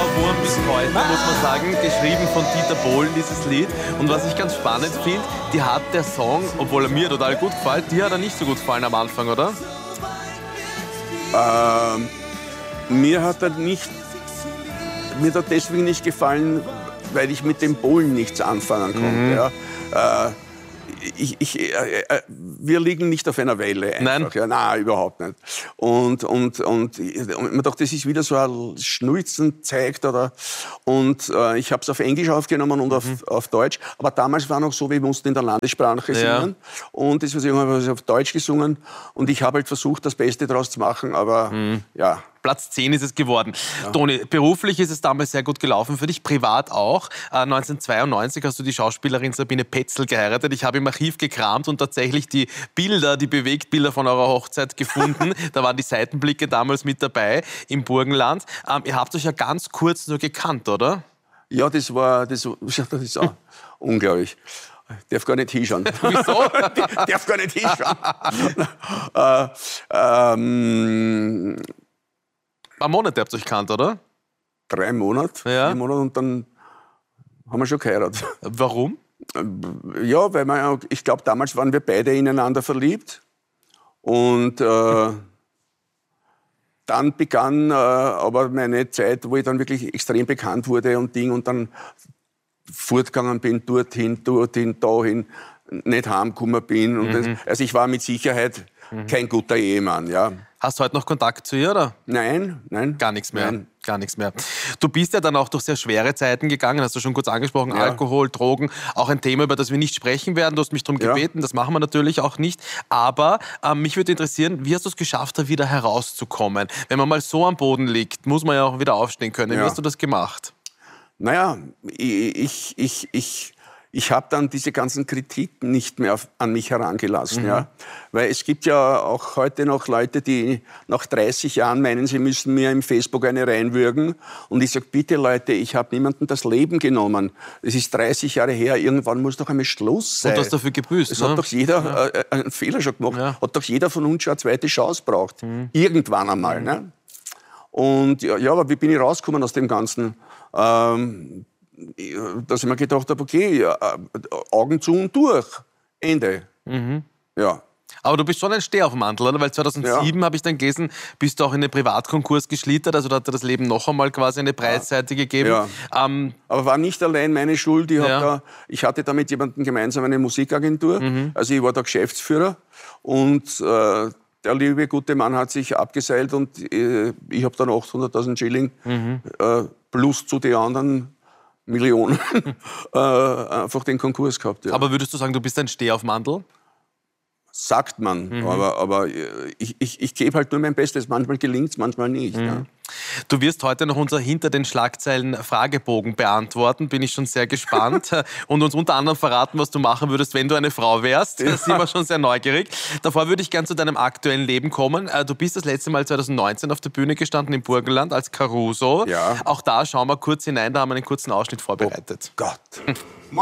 Ohrwurm bis heute, muss man sagen. Geschrieben von Dieter Bohlen, dieses Lied. Und was ich ganz spannend finde, die hat der Song, obwohl er mir total gut gefällt, die hat er nicht so gut gefallen am Anfang, oder? Mir hat er deswegen nicht gefallen, weil ich mit dem Bohlen nichts anfangen konnte. Ja. Wir liegen nicht auf einer Welle einfach. Nein. Ja, nein, überhaupt nicht. Und man dachte, das ist wieder so ein Schnulzen zeigt. Ich habe es auf Englisch aufgenommen und auf Deutsch. Aber damals war noch so, wir mussten in der Landessprache singen. Und deswegen habe ich auf Deutsch gesungen. Und ich habe halt versucht, das Beste daraus zu machen. Aber ja. Platz 10 ist es geworden. Ja. Toni, beruflich ist es damals sehr gut gelaufen für dich, privat auch. 1992 hast du die Schauspielerin Sabine Petzl geheiratet. Ich habe im Archiv gekramt und tatsächlich die Bilder, die Bewegtbilder von eurer Hochzeit gefunden. Da waren die Seitenblicke damals mit dabei im Burgenland. Ihr habt euch ja ganz kurz nur gekannt, oder? Ja, das ist auch unglaublich. Ich darf gar nicht hinschauen. Wieso? Darf gar nicht hinschauen. Ein paar Monate habt ihr euch gekannt, oder? 3 Monate, ja. 4 Monate und dann haben wir schon geheiratet. Warum? Ja, weil ich glaube, damals waren wir beide ineinander verliebt. Und dann begann aber meine Zeit, wo ich dann wirklich extrem bekannt wurde und dann fortgegangen bin, dorthin, dahin, nicht heimgekommen bin. Und also ich war mit Sicherheit kein guter Ehemann, ja. Hast du heute noch Kontakt zu ihr, oder? Nein. Gar nichts mehr. Nein. Gar nichts mehr. Du bist ja dann auch durch sehr schwere Zeiten gegangen, hast du schon kurz angesprochen, ja. Alkohol, Drogen, auch ein Thema, über das wir nicht sprechen werden. Du hast mich darum gebeten, das machen wir natürlich auch nicht. Aber mich würde interessieren, wie hast du es geschafft, da wieder herauszukommen? Wenn man mal so am Boden liegt, muss man ja auch wieder aufstehen können. Wie hast du das gemacht? Naja, ich habe dann diese ganzen Kritiken nicht mehr an mich herangelassen. Ja? Weil es gibt ja auch heute noch Leute, die nach 30 Jahren meinen, sie müssen mir im Facebook eine reinwürgen. Und ich sage, bitte Leute, ich habe niemandem das Leben genommen. Es ist 30 Jahre her, irgendwann muss doch einmal Schluss sein. Und du hast dafür gebüßt. Es hat doch jeder einen Fehler schon gemacht. Ja. Hat doch jeder von uns schon eine zweite Chance braucht. Irgendwann einmal. Ne? Und ja, aber wie bin ich rausgekommen aus dem Ganzen? Dass ich mir gedacht habe, okay, Augen zu und durch. Ende. Ja. Aber du bist schon ein Stehaufmantel, oder? Weil 2007 habe ich dann gelesen, bist du auch in den Privatkonkurs geschlittert. Also da hat dir das Leben noch einmal quasi eine Breitseite gegeben. Ja. Aber war nicht allein meine Schuld. Ich hatte da mit jemandem gemeinsam eine Musikagentur. Also ich war da Geschäftsführer. Und der liebe gute Mann hat sich abgeseilt und ich habe dann 800.000 Schilling plus zu den anderen Millionen einfach den Konkurs gehabt. Ja. Aber würdest du sagen, du bist ein Stehaufmantel? Sagt man, aber ich gebe halt nur mein Bestes. Manchmal gelingt es, manchmal nicht. Ja. Du wirst heute noch unser Hinter den Schlagzeilen Fragebogen beantworten, bin ich schon sehr gespannt. Und uns unter anderem verraten, was du machen würdest, wenn du eine Frau wärst. Da sind wir schon sehr neugierig. Davor würde ich gern zu deinem aktuellen Leben kommen. Du bist das letzte Mal 2019 auf der Bühne gestanden im Burgenland als Caruso. Ja. Auch da schauen wir kurz hinein, da haben wir einen kurzen Ausschnitt vorbereitet. Oh Gott.